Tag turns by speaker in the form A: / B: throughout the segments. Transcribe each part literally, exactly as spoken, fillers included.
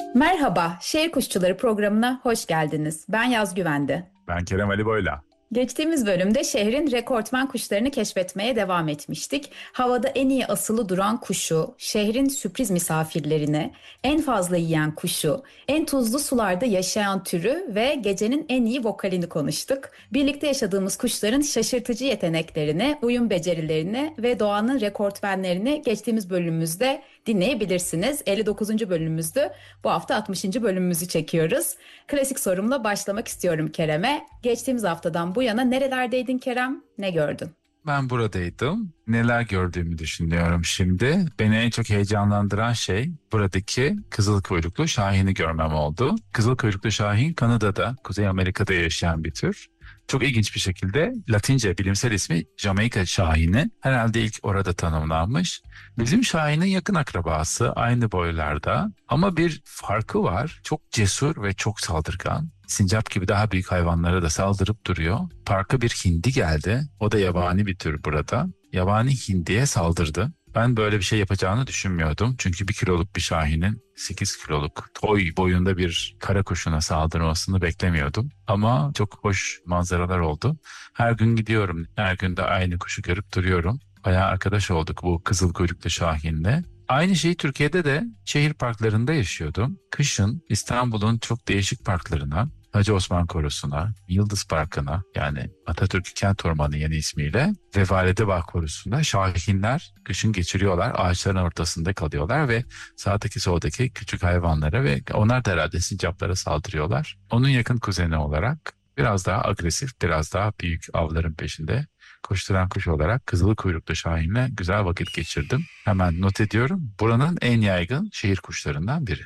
A: Merhaba, Şehir Kuşçuları programına hoş geldiniz. Ben Yaz Güvende.
B: Ben Kerem Ali Boyla.
A: Geçtiğimiz bölümde şehrin rekortmen kuşlarını keşfetmeye devam etmiştik. Havada en iyi asılı duran kuşu, şehrin sürpriz misafirlerini, en fazla yiyen kuşu, en tuzlu sularda yaşayan türü ve gecenin en iyi vokalini konuştuk. Birlikte yaşadığımız kuşların şaşırtıcı yeteneklerini, uyum becerilerini ve doğanın rekortmenlerini geçtiğimiz bölümümüzde dinleyebilirsiniz. elli dokuzuncu bölümümüzdü. Bu hafta altmışıncı bölümümüzü çekiyoruz. Klasik sorumla başlamak istiyorum Kerem'e. Geçtiğimiz haftadan bu yana nerelerdeydin Kerem? Ne gördün?
B: Ben buradaydım. Neler gördüğümü düşünüyorum şimdi. Beni en çok heyecanlandıran şey buradaki kızıl kuyruklu şahini görmem oldu. Kızıl kuyruklu şahin Kanada'da, Kuzey Amerika'da yaşayan bir tür. Çok ilginç bir şekilde Latince bilimsel ismi Jamaika şahini. Herhalde ilk orada tanımlanmış. Bizim şahinin yakın akrabası, aynı boylarda ama bir farkı var. Çok cesur ve çok saldırgan. Sincap gibi daha büyük hayvanlara da saldırıp duruyor. Parka bir hindi geldi. O da yabani bir tür burada. Yabani hindiye saldırdı. Ben böyle bir şey yapacağını düşünmüyordum. Çünkü bir kiloluk bir şahinin sekiz kiloluk toy boyunda bir kara kuşuna saldırmasını beklemiyordum. Ama çok hoş manzaralar oldu. Her gün gidiyorum. Her gün de aynı kuşu görüp duruyorum. Bayağı arkadaş olduk bu kızıl kuyruklu şahinle. Aynı şeyi Türkiye'de de şehir parklarında yaşıyordum. Kışın İstanbul'un çok değişik parklarına, Hacı Osman Korusu'na, Yıldız Parkı'na, yani Atatürk Kent Ormanı yeni ismiyle ve Validebağ Korusu'nda şahinler kışın geçiriyorlar. Ağaçların ortasında kalıyorlar ve sağdaki soldaki küçük hayvanlara ve onlar da herhalde sincaplara saldırıyorlar. Onun yakın kuzeni olarak biraz daha agresif, biraz daha büyük avların peşinde koşturan kuş olarak kızıl kuyruklu şahinle güzel vakit geçirdim. Hemen not ediyorum. Buranın en yaygın şehir kuşlarından biri.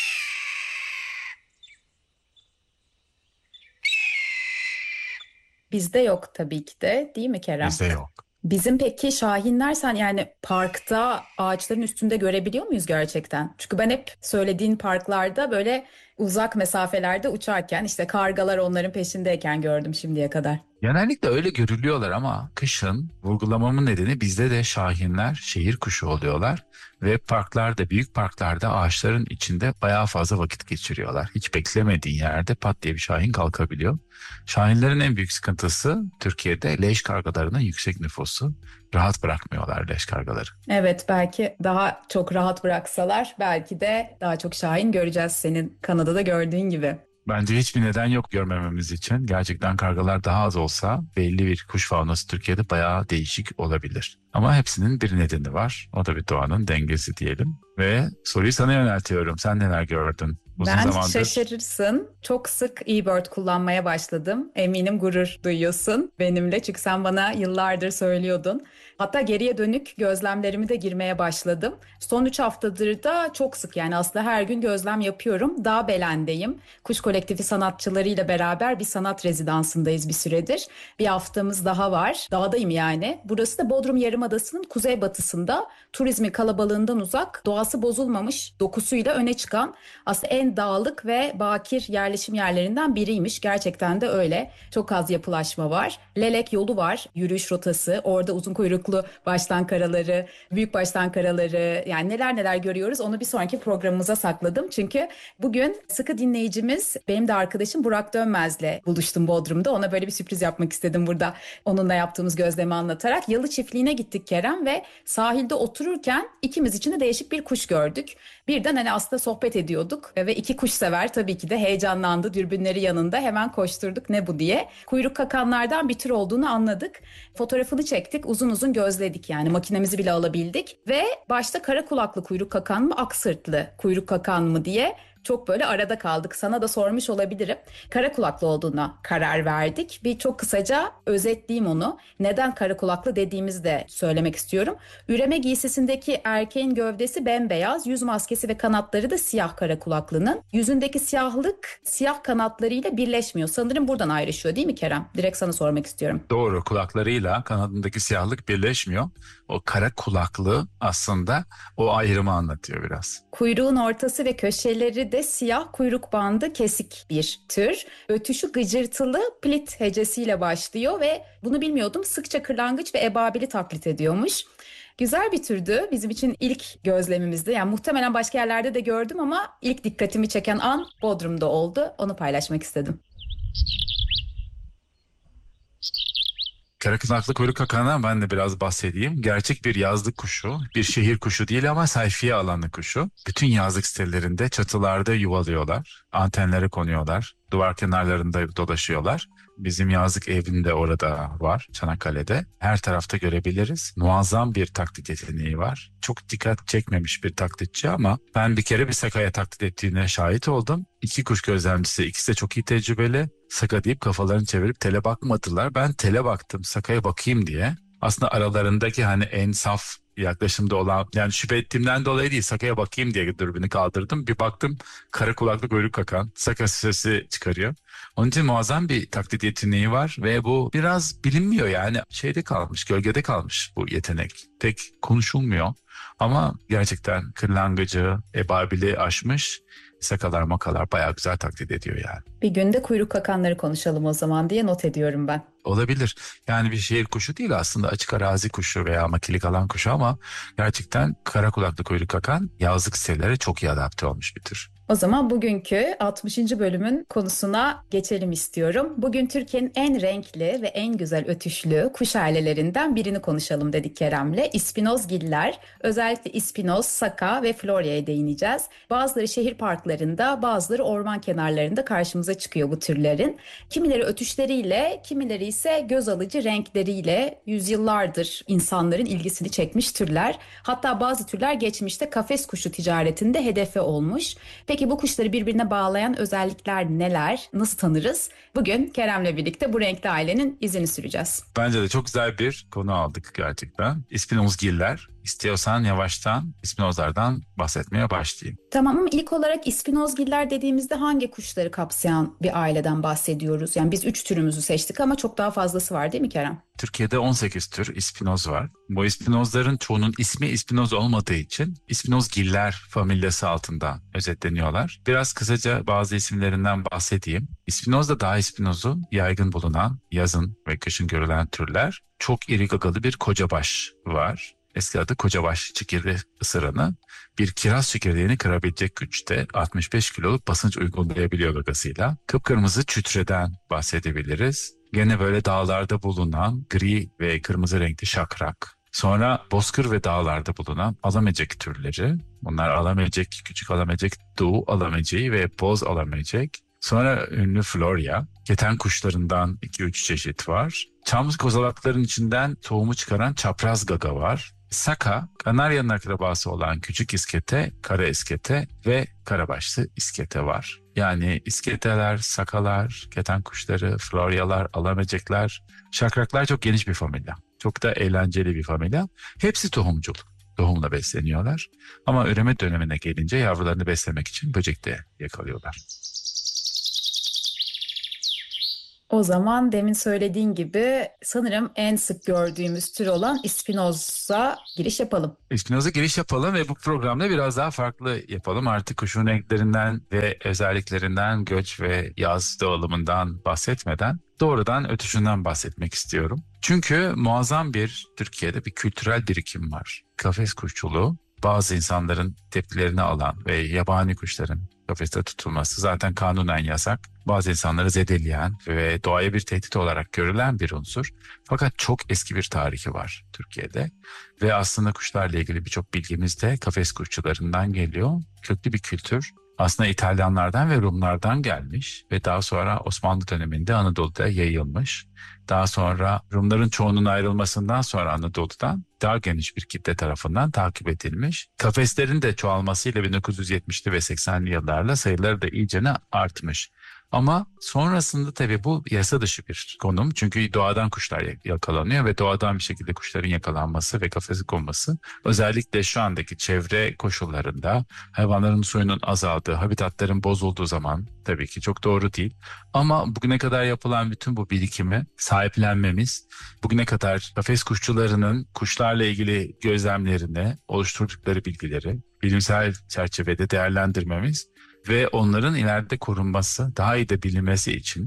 A: Bizde yok tabii ki de, değil mi Kerem?
B: Bizde yok.
A: Bizim peki şahinler sen yani parkta ağaçların üstünde görebiliyor muyuz gerçekten? Çünkü ben hep söylediğin parklarda böyle uzak mesafelerde uçarken işte kargalar onların peşindeyken gördüm şimdiye kadar.
B: Genellikle öyle görülüyorlar ama kışın vurgulamamın nedeni bizde de şahinler şehir kuşu oluyorlar ve parklarda, büyük parklarda ağaçların içinde bayağı fazla vakit geçiriyorlar. Hiç beklemediğin yerde pat diye bir şahin kalkabiliyor. Şahinlerin en büyük sıkıntısı Türkiye'de leş kargalarının yüksek nüfusu. Rahat bırakmıyorlar leş kargaları.
A: Evet, belki daha çok rahat bıraksalar belki de daha çok şahin göreceğiz senin Kanada'da gördüğün gibi.
B: Bence hiçbir neden yok görmememiz için. Gerçekten kargalar daha az olsa belli bir kuş faunası Türkiye'de bayağı değişik olabilir. Ama hepsinin bir nedeni var. O da bir doğanın dengesi diyelim. Ve soruyu sana yöneltiyorum. Sen neler gördün? Uzun
A: Ben
B: zamandır
A: şaşırırsın. Çok sık eBird kullanmaya başladım. Eminim gurur duyuyorsun benimle çünkü sen bana yıllardır söylüyordun. Hatta geriye dönük gözlemlerimi de girmeye başladım. Son üç haftadır da çok sık, yani aslında her gün gözlem yapıyorum. Dağbelen'deyim. Kuş kolektifi sanatçılarıyla beraber bir sanat rezidansındayız bir süredir. Bir haftamız daha var. Dağdayım yani. Burası da Bodrum Yarımadası'nın kuzeybatısında, turizmin kalabalığından uzak, doğası bozulmamış, dokusuyla öne çıkan aslında en dağlık ve bakir yerleşim yerlerinden biriymiş. Gerçekten de öyle. Çok az yapılaşma var. Lelek yolu var, yürüyüş rotası. Orada uzun kuyruklu baştan karaları, büyük baştan karaları, yani neler neler görüyoruz. Onu bir sonraki programımıza sakladım. Çünkü bugün sıkı dinleyicimiz, benim de arkadaşım Burak Dönmez'le buluştum Bodrum'da. Ona böyle bir sürpriz yapmak istedim burada. Onunla yaptığımız gözlemi anlatarak. Yalı Çiftliği'ne gittik Kerem ve sahilde otururken ikimiz için de değişik bir kuş gördük. Birden hani aslında sohbet ediyorduk ve iki kuş sever tabii ki de heyecanlandı, dürbünleri yanında hemen koşturduk ne bu diye. Kuyruk kakanlardan bir tür olduğunu anladık. Fotoğrafını çektik, uzun uzun gözledik, yani makinemizi bile alabildik. Ve başta kara kulaklı kuyruk kakan mı, ak sırtlı kuyruk kakan mı diye çok böyle arada kaldık. Sana da sormuş olabilirim. Kara kulaklı olduğuna karar verdik. Bir çok kısaca özetleyeyim onu. Neden kara kulaklı dediğimizi de söylemek istiyorum. Üreme giysisindeki erkeğin gövdesi bembeyaz, yüz maskesi ve kanatları da siyah kara kulaklının. Yüzündeki siyahlık siyah kanatlarıyla birleşmiyor. Sanırım buradan ayrışıyor değil mi Kerem? Direkt sana sormak istiyorum.
B: doğru, kulaklarıyla kanadındaki siyahlık birleşmiyor. O kara kulaklı aslında o ayrımı anlatıyor biraz.
A: Kuyruğun ortası ve köşeleri de siyah, kuyruk bandı kesik bir tür. Ötüşü gıcırtılı plit hecesiyle başlıyor ve bunu bilmiyordum, sıkça kırlangıç ve ebabili taklit ediyormuş. Güzel bir türdü. Bizim için ilk gözlemimizdi. Yani muhtemelen başka yerlerde de gördüm ama ilk dikkatimi çeken an Bodrum'da oldu. Onu paylaşmak istedim.
B: Karakulaklı kuyruk kakandan ben de biraz bahsedeyim. Gerçek bir yazlık kuşu, bir şehir kuşu değil ama sayfiye alanlı kuşu. Bütün yazlık sitelerinde çatılarda yuvalıyorlar, antenlere konuyorlar, duvar kenarlarında dolaşıyorlar. Bizim yazlık evim de orada var, Çanakkale'de. Her tarafta görebiliriz. Muazzam bir taklit yeteneği var. Çok dikkat çekmemiş bir taklitçi ama ben bir kere bir sakaya taklit ettiğine şahit oldum. İki kuş gözlemcisi, ikisi de çok iyi tecrübeli. Saka deyip kafalarını çevirip tele bakmadılar. Ben tele baktım, sakaya bakayım diye. Aslında aralarındaki hani en saf yaklaşımda olan, yani şüphe ettiğimden dolayı değil, sakaya bakayım diye dürbünü kaldırdım. Bir baktım, kara kulaklı kuyruk kakan saka sesi çıkarıyor. Onun için muazzam bir taklit yeteneği var ve bu biraz bilinmiyor, yani şeyde kalmış, gölgede kalmış bu yetenek. Pek konuşulmuyor ama gerçekten kırlangıcı, ebabili aşmış, sakalar makalar bayağı güzel taklit ediyor yani.
A: Bir günde kuyruk kakanları konuşalım o zaman diye not ediyorum ben.
B: Olabilir. Yani bir şehir kuşu değil aslında, açık arazi kuşu veya makilik alan kuşu ama gerçekten kara kulaklı kuyruk kakan yazlık sitelere çok iyi adapte olmuş bir tür.
A: O zaman bugünkü altmışıncı bölümün konusuna geçelim istiyorum. Bugün Türkiye'nin en renkli ve en güzel ötüşlü kuş ailelerinden birini konuşalım dedik Kerem'le. İspinozgiller, özellikle İspinoz, Saka ve Florya'ya değineceğiz. Bazıları şehir parklarında, bazıları orman kenarlarında karşımıza çıkıyor bu türlerin. Kimileri ötüşleriyle, kimileri ise göz alıcı renkleriyle yüzyıllardır insanların ilgisini çekmiş türler. Hatta bazı türler geçmişte kafes kuşu ticaretinde hedefe olmuş. Peki bu kuşları birbirine bağlayan özellikler neler? Nasıl tanırız? Bugün Kerem'le birlikte bu renkli ailenin izini süreceğiz.
B: Bence de çok güzel bir konu aldık gerçekten. İspinozgiller. İstiyorsan yavaştan ispinozlardan bahsetmeye başlayayım.
A: Tamam ama ilk olarak İspinozgiller dediğimizde hangi kuşları kapsayan bir aileden bahsediyoruz? Yani biz üç türümüzü seçtik ama çok daha fazlası var değil mi Kerem?
B: Türkiye'de on sekiz tür ispinoz var. Bu ispinozların çoğunun ismi ispinoz olmadığı için ispinozgiller familyası altında özetleniyorlar. Biraz kısaca bazı isimlerinden bahsedeyim. İspinoz da dağ ispinozu yaygın bulunan yazın ve kışın görülen türler. Çok iri gagalı bir kocabaş var. Eski adı kocabaş çekirdeği ısıranı. Bir kiraz çekirdeğini kırabilecek güçte, altmış beş kiloluk basınç uygulayabiliyor gagasıyla. Kıpkırmızı çütreden bahsedebiliriz. Gene böyle dağlarda bulunan gri ve kırmızı renkli şakrak. Sonra bozkır ve dağlarda bulunan alamecek türleri. Bunlar alamecek, küçük alamecek, doğu alameceği ve boz alamecek. Sonra ünlü Florya. Keten kuşlarından iki üç çeşit var. Çam kozalakların içinden tohumu çıkaran çapraz gaga var. Saka, Kanarya'nın akrabası olan küçük iskete, kara iskete ve karabaşlı iskete var. Yani isketeler, sakalar, keten kuşları, floryalar, alamecekler, şakraklar çok geniş bir familya. Çok da eğlenceli bir familya. Hepsi tohumculuk. Tohumla besleniyorlar. Ama üreme dönemine gelince yavrularını beslemek için böcek de yakalıyorlar.
A: O zaman demin söylediğin gibi sanırım en sık gördüğümüz tür olan İspinoz'a giriş yapalım.
B: İspinoz'a giriş yapalım ve bu programda biraz daha farklı yapalım. Artık kuşun renklerinden ve özelliklerinden, göç ve yaz dağılımından bahsetmeden doğrudan ötüşünden bahsetmek istiyorum. Çünkü muazzam bir, Türkiye'de bir kültürel birikim var. Kafes kuşçuluğu bazı insanların tepkilerini alan ve yabani kuşların kafeste tutulması zaten kanunen yasak. Bazı insanları zedeleyen ve doğaya bir tehdit olarak görülen bir unsur. Fakat çok eski bir tarihi var Türkiye'de. Ve aslında kuşlarla ilgili birçok bilgimiz de kafes kuşçularından geliyor. Köklü bir kültür. Aslında İtalyanlardan ve Rumlardan gelmiş ve daha sonra Osmanlı döneminde Anadolu'da yayılmış. Daha sonra Rumların çoğunun ayrılmasından sonra Anadolu'dan daha geniş bir kitle tarafından takip edilmiş. Kafeslerin de çoğalmasıyla bin dokuz yüz yetmişli ve seksenli yıllarla sayıları da iyicene artmış. Ama sonrasında tabii bu yasa dışı bir konum. Çünkü doğadan kuşlar yakalanıyor ve doğadan bir şekilde kuşların yakalanması ve kafese konması özellikle şu andaki çevre koşullarında hayvanların suyunun azaldığı, habitatların bozulduğu zaman tabii ki çok doğru değil. Ama bugüne kadar yapılan bütün bu birikimi sahiplenmemiz, bugüne kadar kafes kuşçularının kuşlarla ilgili gözlemlerini, oluşturdukları bilgileri bilimsel çerçevede değerlendirmemiz ve onların ileride korunması, daha iyi de bilinmesi için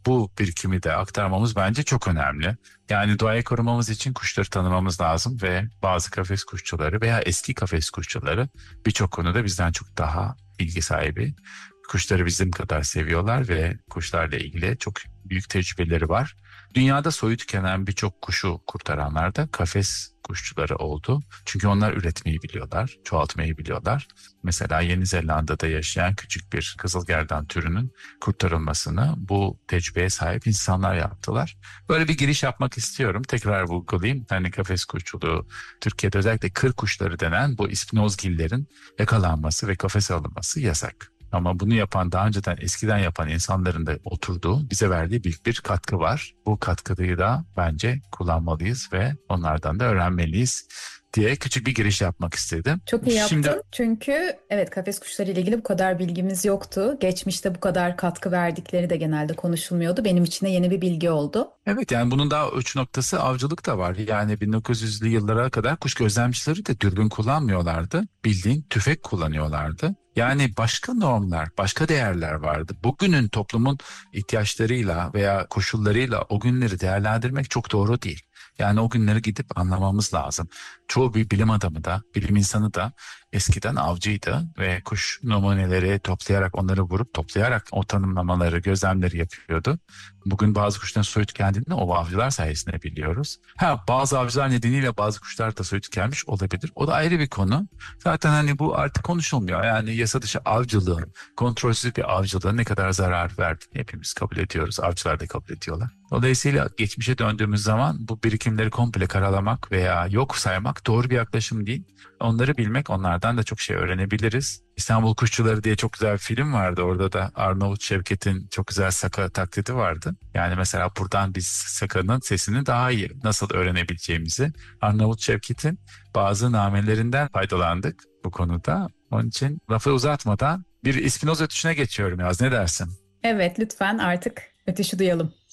B: bu birikimi de aktarmamız bence çok önemli. Yani doğayı korumamız için kuşları tanımamız lazım ve bazı kafes kuşçuları veya eski kafes kuşçuları birçok konuda bizden çok daha ilgi sahibi. Kuşları bizim kadar seviyorlar ve kuşlarla ilgili çok büyük tecrübeleri var. Dünyada soyu tükenen birçok kuşu kurtaranlar da kafes kuşçuları oldu. Çünkü onlar üretmeyi biliyorlar, çoğaltmayı biliyorlar. Mesela Yeni Zelanda'da yaşayan küçük bir kızılgerdan türünün kurtarılmasını bu tecrübeye sahip insanlar yaptılar. Böyle bir giriş yapmak istiyorum. Tekrar vurgulayayım. Hani kafes kuşçuluğu, Türkiye'de özellikle kır kuşları denen bu ispinozgillerin yakalanması ve kafese alınması yasak. Ama bunu yapan, daha önceden eskiden yapan insanların da oturduğu, bize verdiği büyük bir katkı var. Bu katkıyı da bence kullanmalıyız ve onlardan da öğrenmeliyiz diye küçük bir giriş yapmak istedim.
A: Çok iyi
B: Şimdi
A: yaptın. Çünkü evet, kafes kuşları ile ilgili bu kadar bilgimiz yoktu. Geçmişte bu kadar katkı verdikleri de genelde konuşulmuyordu. Benim için de yeni bir bilgi oldu.
B: evet, yani bunun daha uç noktası avcılık da var. Yani bin dokuz yüzlü yıllara kadar kuş gözlemcileri de dürbün kullanmıyorlardı. Bildiğin tüfek kullanıyorlardı. Yani başka normlar, başka değerler vardı. Bugünün toplumun ihtiyaçlarıyla veya koşullarıyla o günleri değerlendirmek çok doğru değil. Yani o günleri gidip anlamamız lazım. Çoğu bir bilim adamı da, bilim insanı da eskiden avcıydı ve kuş numuneleri toplayarak, onları vurup toplayarak o tanımlamaları, gözlemleri yapıyordu. Bugün bazı kuşların soyu tükendiğini o avcılar sayesinde biliyoruz. Ha, bazı avcılar nedeniyle bazı kuşlar da soyu tükenmiş olabilir. O da ayrı bir konu. Zaten hani bu artık konuşulmuyor. Yani yasa dışı avcılığın, kontrolsüz bir avcılığın ne kadar zarar verdiğini hepimiz kabul ediyoruz. Avcılar da kabul ediyorlar. Dolayısıyla geçmişe döndüğümüz zaman bu birikimleri komple karalamak veya yok saymak doğru bir yaklaşım değil. Onları bilmek, onlardan da çok şey öğrenebiliriz. İstanbul Kuşçuları diye çok güzel bir film vardı. Orada da Arnavut Şevket'in çok güzel saka taklidi vardı. Yani mesela buradan biz sakanın sesini daha iyi nasıl öğrenebileceğimizi, Arnavut Şevket'in bazı namelerinden faydalandık bu konuda. Onun için lafı uzatmadan bir İspinoza ötüşüne geçiyorum Yaz, ne dersin?
A: Evet, lütfen artık ötüşü duyalım.